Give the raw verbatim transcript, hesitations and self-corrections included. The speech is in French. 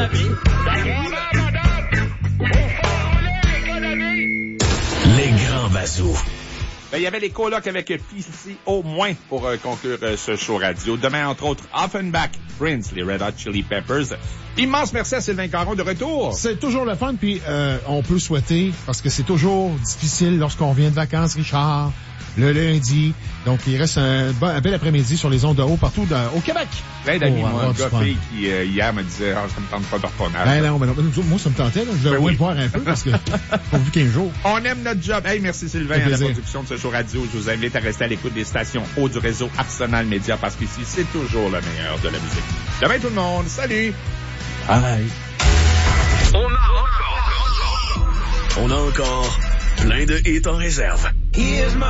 économie. Les grands bazous. Ben, il y avait les colocs avec P C au moins pour euh, conclure euh, ce show radio. Demain, entre autres, Offenbach, Prince, les Red Hot Chili Peppers. Immense merci à Sylvain Caron de retour. C'est toujours le fun, puis euh, on peut souhaiter, parce que c'est toujours difficile lorsqu'on revient de vacances, Richard, le lundi. Donc, il reste un, bon, un bel après-midi sur les ondes de haut partout dans, au Québec. Plein d'amis, oh, moi, un gars fille qui, euh, hier, me disait, ah, ça me tente pas de retourner. Ben non, ben non, ben, moi, ça me tentait, là. Je devais ben oui. le voir un peu, parce que, pas vu quinze jours. On aime notre job. Hey, merci Sylvain à la production de ce show radio. Je vous invite à rester à l'écoute des stations haut du réseau Arsenal Média, parce qu'ici, c'est toujours le meilleur de la musique. Demain, tout le monde. Salut! Bye! On a encore, on a encore plein de hits en réserve. Here's my